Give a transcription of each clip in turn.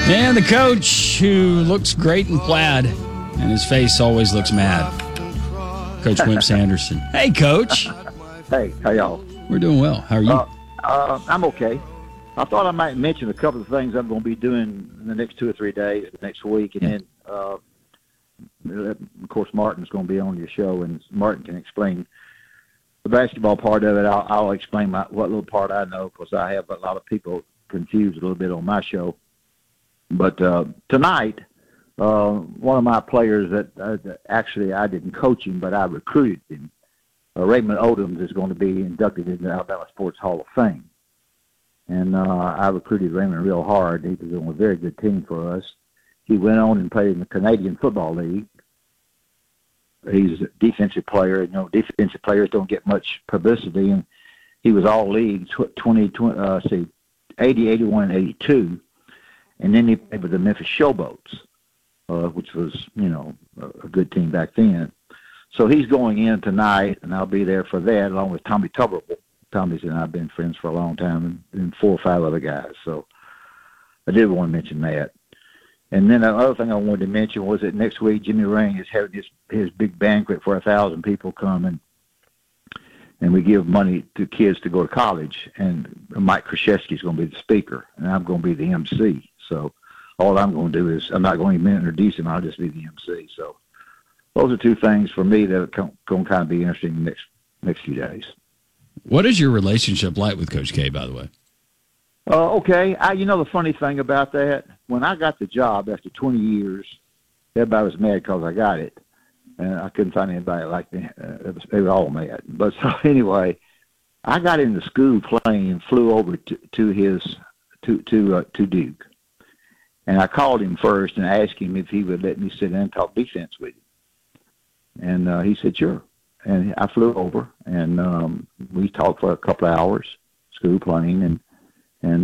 And the coach who looks great in plaid, and his face always looks mad. Coach Wimp Sanderson. Hey, Coach. Hey, how y'all? We're doing well. How are you? I'm okay. I thought I might mention a couple of things I'm going to be doing in the next 2 or 3 days, next week, and then, of course, Martin's going to be on your show, and Martin can explain the basketball part of it. I'll explain what little part I know, because I have a lot of people confused a little bit on my show. But tonight, one of my players that actually I didn't coach him, but I recruited him, Raymond Odoms, is going to be inducted into the Alabama Sports Hall of Fame. And I recruited Raymond real hard. He was on a very good team for us. He went on and played in the Canadian Football League. He's a defensive player. You know, defensive players don't get much publicity, and he was all league 80, 81, and 82. And then he played with the Memphis Showboats, which was, a good team back then. So he's going in tonight, and I'll be there for that, along with Tommy Tuberville. Tommy's and I have been friends for a long time, and 4 or 5 other guys. So I did want to mention that. And then the other thing I wanted to mention was that next week Jimmy Ring is having his big banquet for 1,000 people coming, and we give money to kids to go to college. And Mike Krzyzewski is going to be the speaker, and I'm going to be the MC. So all I'm going to do is I'm not going to even introduce him. I'll just be the MC. So those are 2 things for me that are going to kind of be interesting in the next few days. What is your relationship like with Coach K, by the way? Okay. The funny thing about that, when I got the job after 20 years, everybody was mad because I got it. And I couldn't find anybody like me. They were all mad. But so anyway, I got into school playing and flew over to Duke. And I called him first and asked him if he would let me sit in and talk defense with him. And he said, sure. And I flew over, and we talked for a couple of hours, school playing, and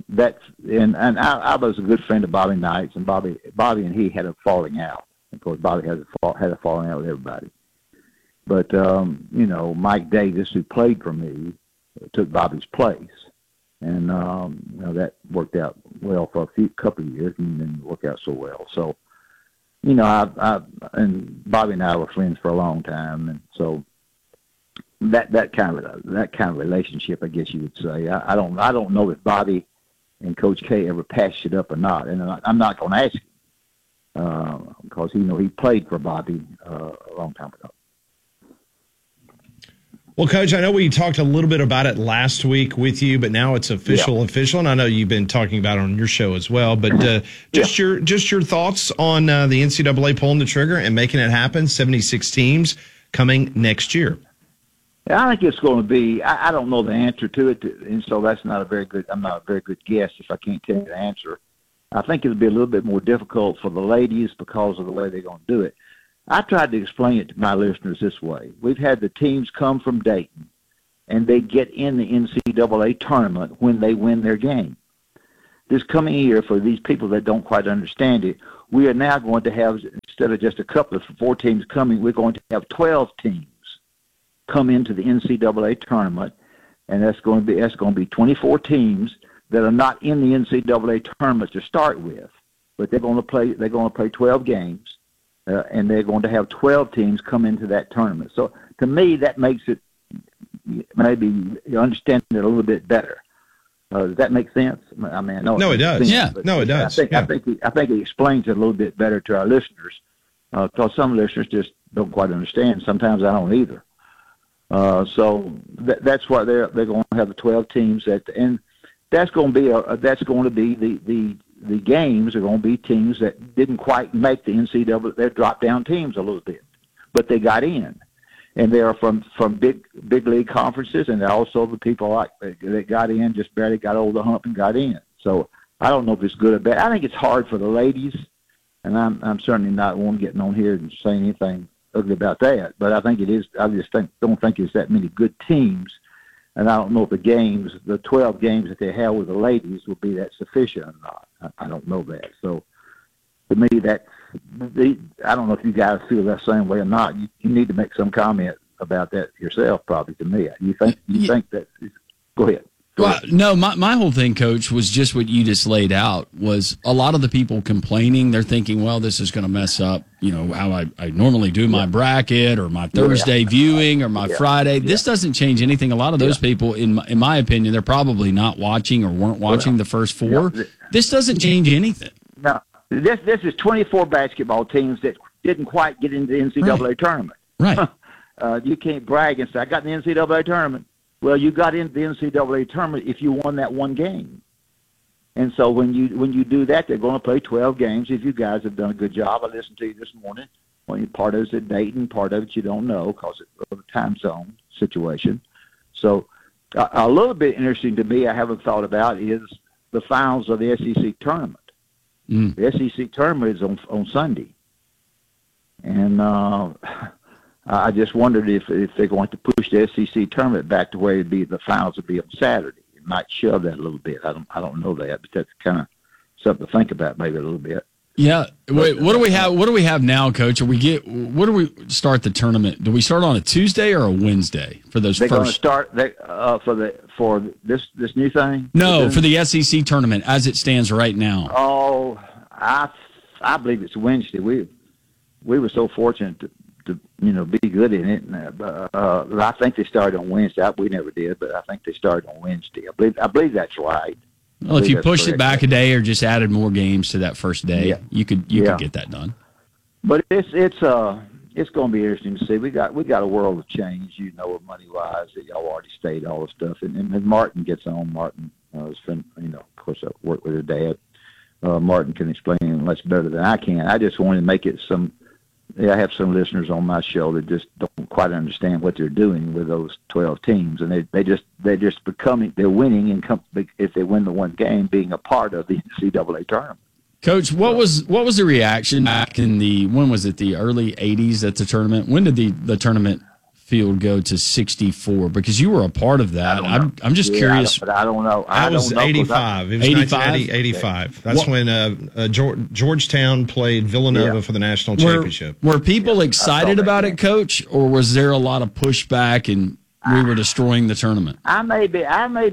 I was a good friend of Bobby Knight's, and Bobby and he had a falling out. Of course, Bobby had a falling out with everybody. But Mike Davis, who played for me, took Bobby's place, and that worked out well for a couple of years, and didn't work out so well. So. I and Bobby and I were friends for a long time, and so that kind of relationship, I guess you would say. I don't know if Bobby and Coach K ever patched it up or not, and I'm not going to ask him because he played for Bobby a long time ago. Well, Coach, I know we talked a little bit about it last week with you, but now it's official, and I know you've been talking about it on your show as well. But just your thoughts on the NCAA pulling the trigger and making it happen. 76 teams coming next year. Yeah, I think it's going to be. I don't know the answer to it, and so that's not a very good. I'm not a very good guess if I can't tell you the answer. I think it'll be a little bit more difficult for the ladies because of the way they're going to do it. I tried to explain it to my listeners this way. We've had the teams come from Dayton, and they get in the NCAA tournament when they win their game. This coming year, for these people that don't quite understand it, we are now going to have, instead of just a couple of 4 teams coming, we're going to have 12 teams come into the NCAA tournament, and that's going to be 24 teams that are not in the NCAA tournament to start with, but they're going to play 12 games. And they're going to have 12 teams come into that tournament. So to me, that makes it maybe you understand it a little bit better. Does that make sense? I mean, no, it does. Sense, it does. I think he explains it a little bit better to our listeners because some listeners just don't quite understand. Sometimes I don't either. So that's why they're going to have the 12 teams and that's going to be the games are going to be teams that didn't quite make the NCAA. They're drop-down teams a little bit, but they got in. And they are from big league conferences, and they're also the people that got in, just barely got over the hump and got in. So I don't know if it's good or bad. I think it's hard for the ladies, and I'm certainly not one getting on here and saying anything ugly about that, but I think it is. I just don't think there's that many good teams. And I don't know if the 12 games that they have with the ladies will be that sufficient or not. I don't know that. So to me, I don't know if you guys feel that same way or not. You need to make some comment about that yourself, probably, to me. You think that? Go ahead. Well, no, my whole thing, Coach, was just what you just laid out. Was a lot of the people complaining? They're thinking, well, this is going to mess up, how I normally do my bracket or my Thursday viewing or my Friday. This doesn't change anything. A lot of those people, in my opinion, they're probably not watching or weren't watching the first four. This doesn't change anything. No, this is 24 basketball teams that didn't quite get into the NCAA tournament. Right. You can't brag and say, I got in the NCAA tournament. Well, you got into the NCAA tournament if you won that one game. And so when you do that, they're going to play 12 games. If you guys have done a good job, I listened to you this morning. Well, part of it's at Dayton, part of it you don't know because of the time zone situation. So a little bit interesting to me I haven't thought about is the finals of the SEC tournament. The SEC tournament is on Sunday. And I just wondered if they're going to push the SEC tournament back to where the finals would be on Saturday. It might shove that a little bit. I don't know that, but that's kind of something to think about maybe a little bit. Yeah. Wait, what do we have? What do we have now, Coach? What do we start the tournament? Do we start on a Tuesday or a Wednesday for those they're first? They're going to start for this new thing. No, for the SEC tournament as it stands right now. Oh, I believe it's Wednesday. We were so fortunate to be good in it. I think they started on Wednesday. We never did, but I think they started on Wednesday. I believe that's right. Well, if you pushed it back a day or just added more games to that first day, you could get that done. But it's going to be interesting to see. We got a world of change, money wise. That y'all already stated all the stuff, and Martin gets on. Martin, his friend, of course, I work with her dad. Martin can explain it much better than I can. I just wanted to make it I have some listeners on my show that just don't quite understand what they're doing with those 12 teams, and they're just becoming, they're winning and if they win the one game, being a part of the NCAA tournament. Coach, what was the reaction back in when was it, the early 80s at the tournament? When did the tournament field go to 64? Because you were a part of that. I'm just curious. I don't know. That was 85. It was 1985. That's when Georgetown played Villanova for the national championship. Were people excited about it, Coach, or was there a lot of pushback and we were destroying the tournament? I may be.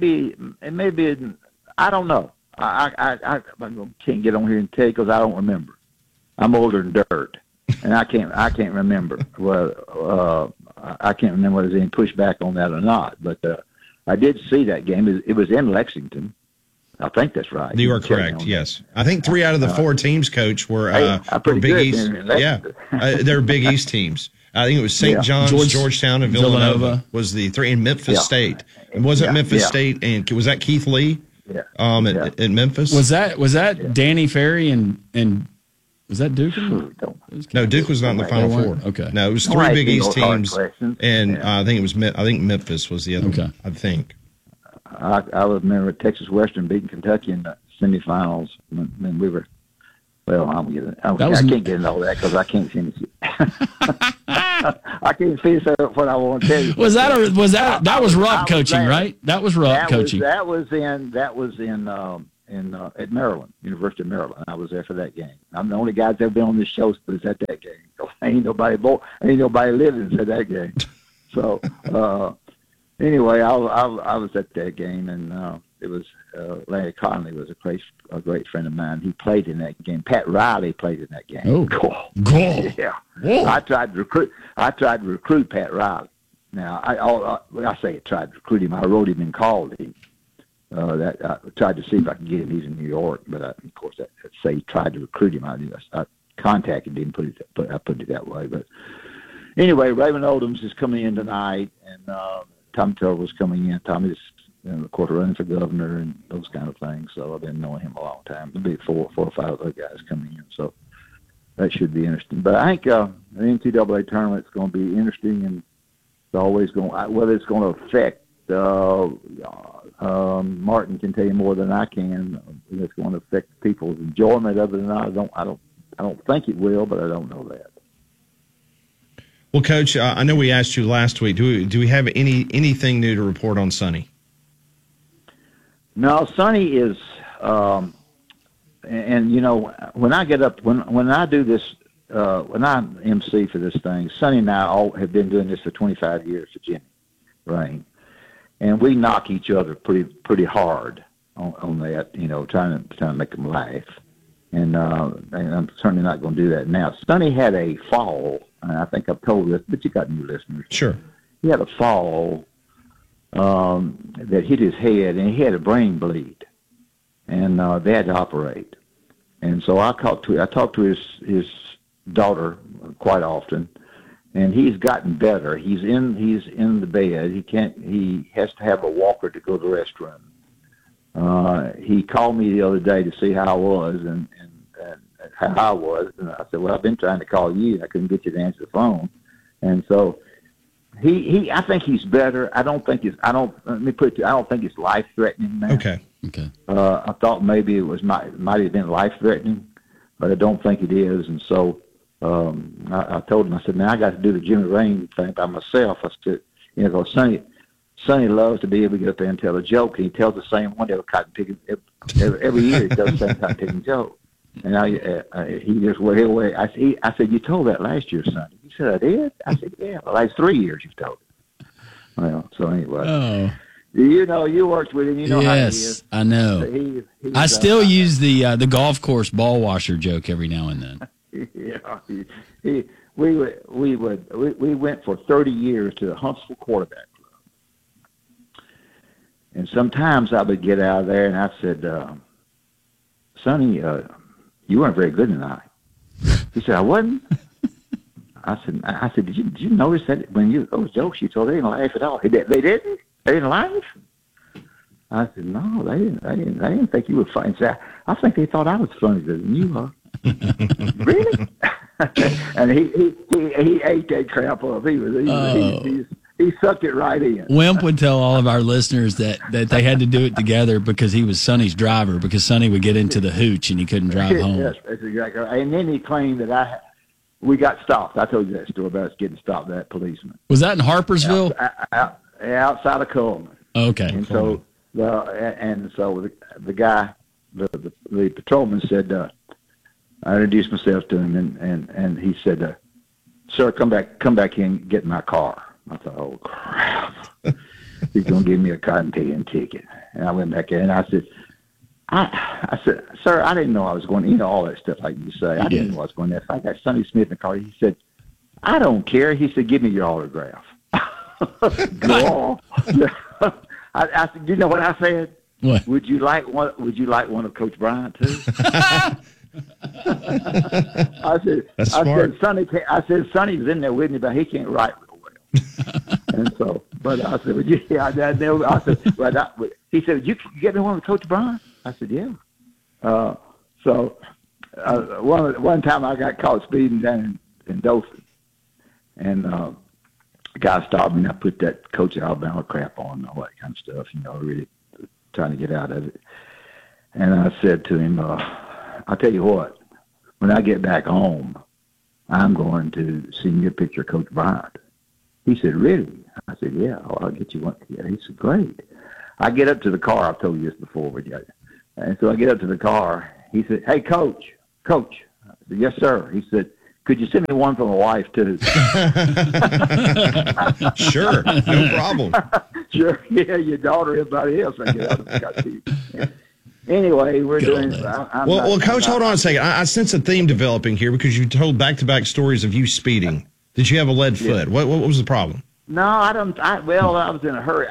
I don't know. I can't get on here and tell you because I don't remember. I'm older than dirt, and I can't remember. Well, I can't remember whether there's any pushback on that or not. But I did see that game. It was in Lexington. I think that's right. You are correct. Yes, I think 3 out of the 4 teams, Coach, were Big East. They're Big East teams. I think it was St. John's, Georgetown, and Villanova was the 3, and Memphis State. And wasn't Memphis State? And was that Keith Lee? Yeah. At Memphis. Was that Danny Ferry and was that Duke? No, Duke was not in the Final Four. Okay. No, it was 3 Big East teams, and I think Memphis was the other one. I think. I remember Texas Western beating Kentucky in the semifinals when we were. Well, I can't get into all that because I can't finish it. I can't finish what I want to tell you. That was rough coaching, right? That was rough coaching. That was in at Maryland, University of Maryland. I was there for that game. I'm the only guy that's ever been on this show that was at that game. Ain't nobody living at that game. So anyway, I was at that game, and it was Larry Conley was a great friend of mine. He played in that game. Pat Riley played in that game. Oh, goal! Yeah. Whoa. I tried to recruit Pat Riley. Now I say I tried to recruit him. I wrote him and called him. That I tried to see if I could get him. He's in New York, but of course, I'd say he tried to recruit him. I contacted him. I put it that way. But anyway, Raymond Odoms is coming in tonight, and Tommy Tuberville's coming in. Tommy's of course running for governor and those kind of things. So I've been knowing him a long time. There'll be four or five other guys coming in. So that should be interesting. But I think the NCAA tournament is going to be interesting, and it's always going. Whether it's going to affect. Martin can tell you more than I can. It's going to affect people's enjoyment of it, and I don't think it will, but I don't know that. Well, Coach, I know we asked you last week. Do we have anything new to report on Sonny? No, Sonny is, and when I get up, when I do this, when I MC for this thing, Sonny and I all have been doing this for 25 years for Jimmy Rain. and we knock each other pretty hard on that, trying to make them laugh. And I'm certainly not going to do that now. Sonny had a fall, and I think I've told this, but you got new listeners. Sure. He had a fall that hit his head, and he had a brain bleed, and they had to operate. And so I talked to his daughter quite often, and he's gotten better. He's in the bed. He has to have a walker to go to the restroom. He called me the other day to see how I was and how I was, and I said, well, I've been trying to call you. I couldn't get you to answer the phone, and so I think he's better. Let me put it to you, I don't think it's life threatening now. Okay. I thought maybe it might have been life threatening, but I don't think it is, and so. I told him, I said, man, I got to do the Jimmy Rain thing by myself. I said, because Sonny loves to be able to get up there and tell a joke. And he tells the same one every year. He tells the same cotton picking joke. And he just went away. I said, you told that last year, Sonny. He said, I did? I said, yeah, the last 3 years you've told it. Well, so anyway. Oh. You worked with him. You know how he is. Yes, I know. I still use the golf course ball washer joke every now and then. Yeah, we went for 30 years to the Huntsville Quarterback Club, and sometimes I would get out of there and I said, "Sonny, you weren't very good tonight." He said, "I wasn't." I said, Did you notice that when those jokes you told, they didn't laugh at all? They didn't. They didn't laugh. I said, "No, they didn't think you were funny." I think they thought I was funnier than you are. Really? And he ate that crap up. He sucked it right in. Wimp would tell all of our listeners that they had to do it together because he was Sonny's driver, because Sonny would get into the hooch and he couldn't drive home. Yes, that's exactly right. And then he claimed that we got stopped. I told you that story about us getting stopped by that policeman. Was that in Harpersville? Outside of Coleman. Okay. And so the guy, the patrolman said. I introduced myself to him, and he said, "Sir, come back in and get in my car." I thought, "Oh crap, he's gonna give me a cotton picking ticket." And I went back in, and I said, "I said, sir, I didn't know I was going. All that stuff like you say. I didn't know I was going there. If I got Sonny Smith in the car, he said, I don't care. He said, give me your autograph." Go on. I said, you know what I said? What? Would you like one of Coach Bryant too? I said, Sonny's in there with me, but he can't write real well. And so, but I said, he said, you get me one with Coach Bryant? I said, yeah. One time I got caught speeding down in Dothan, and the guy stopped me, and I put that Coach Alabama crap on and all that kind of stuff, really trying to get out of it. And I said to him, I'll tell you what, when I get back home, I'm going to send you a picture of Coach Bryant. He said, really? I said, yeah, I'll get you one. Yeah. He said, great. I get up to the car. I've told you this before. And so I get up to the car. He said, hey, Coach. I said, yes, sir. He said, could you send me one for my wife, too? Sure, no problem. Sure, yeah, your daughter, everybody else. I get out of the car. Anyway, we're doing. Well, Coach, hold on a second. I sense a theme developing here because you told back-to-back stories of you speeding. Did you have a lead foot? What was the problem? No, I don't. I was in a hurry.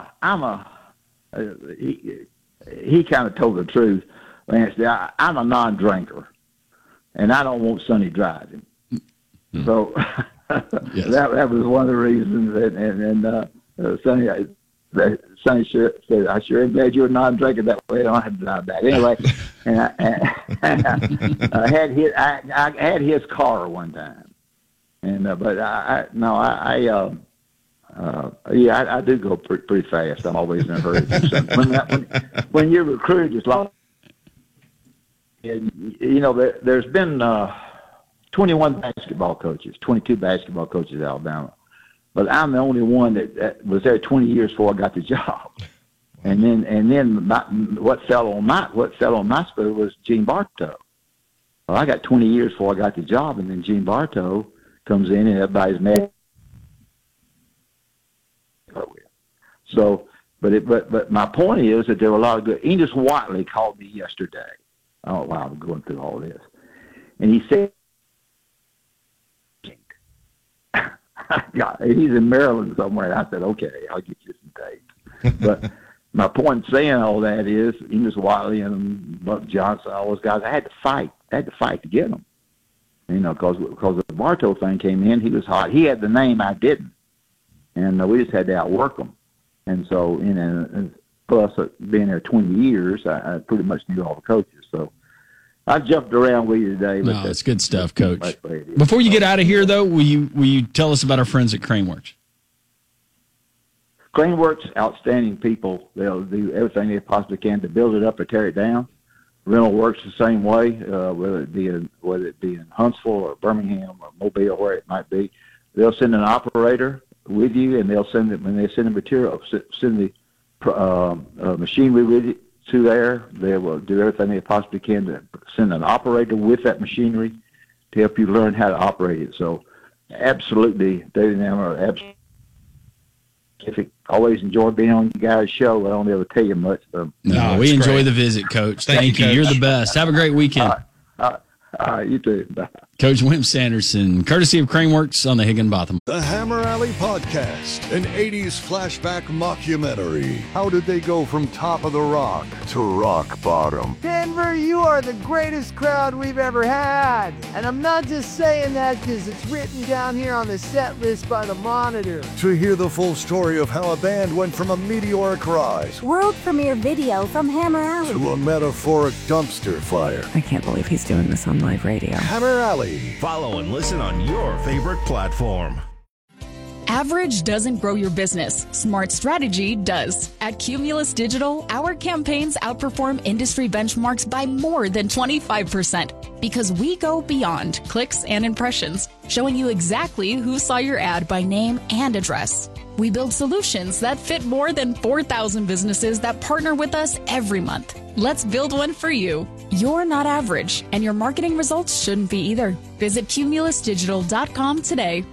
He kind of told the truth. I'm a non-drinker, and I don't want Sonny driving. Mm-hmm. So yes. that was one of the reasons. Sonny sure said, "I sure am glad you're a non-drinker. That way I don't have to drive back." Anyway, and I had his car one time, and I do go pretty fast. I'm always in a hurry. When you're recruited, it's like, there's been 21 basketball coaches, 22 basketball coaches in Alabama. But I'm the only one that was there 20 years before I got the job, and then what fell on my spoon was Gene Bartow. Well, I got 20 years before I got the job, and then Gene Bartow comes in and everybody's mad. So But my point is that there were a lot of good. Ennis Watley called me yesterday. I don't know why I'm going through all this. And he said, yeah, he's in Maryland somewhere. I said, okay, I'll get you some tapes. But my point in saying all that is Ennis Watley and Buck Johnson, all those guys, I had to fight. I had to fight to get them. You know, because the Bartow thing came in, he was hot. He had the name, I didn't. And we just had to outwork them. And so, you know, and plus being there 20 years, I pretty much knew all the coaches. So I jumped around with you today. No, it's good stuff, Coach. Before you get out of here, though, will you tell us about our friends at Craneworks? Craneworks, outstanding people. They'll do everything they possibly can to build it up or tear it down. Rental works the same way, whether it be in Huntsville or Birmingham or Mobile, where it might be. They'll send an operator with you, and they'll send it when they send the material, send the machinery with you to there. They will do everything they possibly can to send an operator with that machinery to help you learn how to operate it. So, absolutely, David and them are absolutely. Always enjoy being on you guys' show. I don't ever tell you much. No, we enjoy the visit, Coach. Thank you. Coach. You're the best. Have a great weekend. You too. Bye. Coach Wimp Sanderson, courtesy of Craneworks on the Higginbotham. The Hammer Alley Podcast, an 80s flashback mockumentary. How did they go from top of the rock to rock bottom? Denver, you are the greatest crowd we've ever had. And I'm not just saying that because it's written down here on the set list by the Monitor. To hear the full story of how a band went from a meteoric rise World premiere video from Hammer Alley to a metaphoric dumpster fire. I can't believe he's doing this on live radio. Hammer Alley. Follow and listen on your favorite platform. Average doesn't grow your business. Smart strategy does. At Cumulus Digital, our campaigns outperform industry benchmarks by more than 25% because we go beyond clicks and impressions, showing you exactly who saw your ad by name and address. We build solutions that fit more than 4,000 businesses that partner with us every month. Let's build one for you. You're not average, and your marketing results shouldn't be either. Visit cumulusdigital.com today.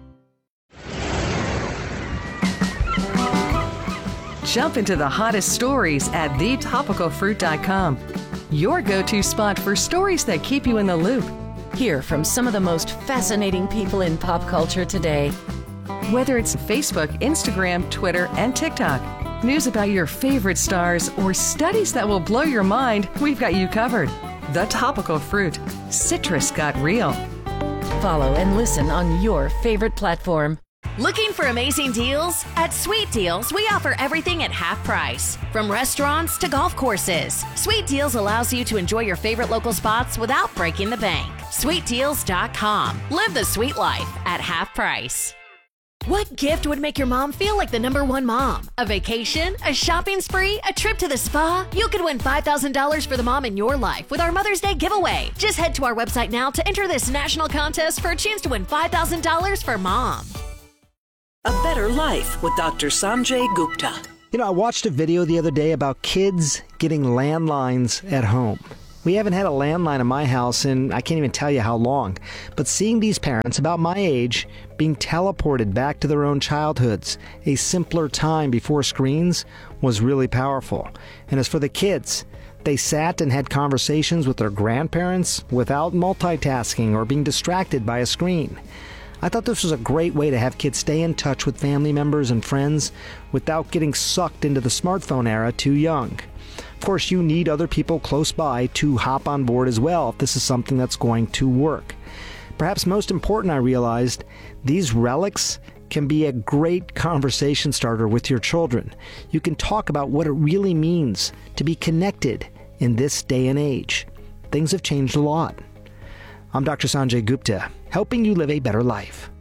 Jump into the hottest stories at thetopicalfruit.com. Your go-to spot for stories that keep you in the loop. Hear from some of the most fascinating people in pop culture today. Whether it's Facebook, Instagram, Twitter, and TikTok, news about your favorite stars, or studies that will blow your mind, we've got you covered. The Topical Fruit. Citrus got real. Follow and listen on your favorite platform. Looking for amazing deals? At Sweet Deals, we offer everything at half price. From restaurants to golf courses, Sweet Deals allows you to enjoy your favorite local spots without breaking the bank. SweetDeals.com. Live the sweet life at half price. What gift would make your mom feel like the #1 mom? A vacation? A shopping spree? A trip to the spa? You could win $5,000 for the mom in your life with our Mother's Day giveaway. Just head to our website now to enter this national contest for a chance to win $5,000 for mom. A Better Life with Dr. Sanjay Gupta. You know, I watched a video the other day about kids getting landlines at home. We haven't had a landline in my house in I can't even tell you how long. But seeing these parents about my age being teleported back to their own childhoods, a simpler time before screens, was really powerful. And as for the kids, they sat and had conversations with their grandparents without multitasking or being distracted by a screen. I thought this was a great way to have kids stay in touch with family members and friends without getting sucked into the smartphone era too young. Of course, you need other people close by to hop on board as well if this is something that's going to work. Perhaps most important, I realized, these relics can be a great conversation starter with your children. You can talk about what it really means to be connected in this day and age. Things have changed a lot. I'm Dr. Sanjay Gupta, helping you live a better life.